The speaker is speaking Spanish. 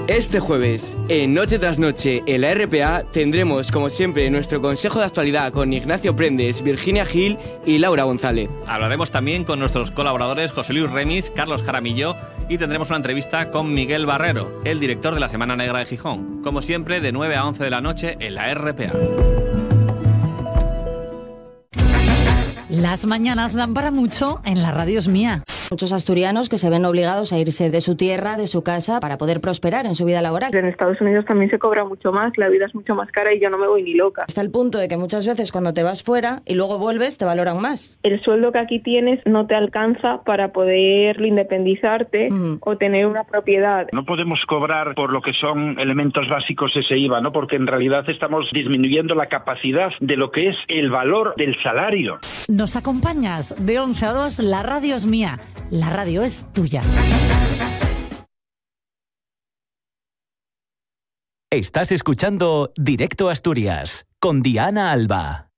Este jueves, en Noche tras Noche, en la RPA, tendremos, como siempre, nuestro consejo de actualidad con Ignacio Prendes, Virginia Gil y Laura González. Hablaremos también con nuestros colaboradores José Luis Remis, Carlos Jaramillo y tendremos una entrevista con Miguel Barrero, el director de la Semana Negra de Gijón. Como siempre, de 9 a 11 de la noche en la RPA. Las mañanas dan para mucho en La Radio es Mía. Muchos asturianos que se ven obligados a irse de su tierra, de su casa, para poder prosperar en su vida laboral. En Estados Unidos también se cobra mucho más, la vida es mucho más cara y yo no me voy ni loca. Hasta el punto de que muchas veces cuando te vas fuera y luego vuelves te valoran más. El sueldo que aquí tienes no te alcanza para poder independizarte o tener una propiedad. No podemos cobrar por lo que son elementos básicos ese IVA, ¿no? Porque en realidad estamos disminuyendo la capacidad de lo que es el valor del salario. ¿Nos acompañas? De 11 a 2, La Radio es Mía. La radio es tuya. Estás escuchando Directo Asturias con Diana Alba.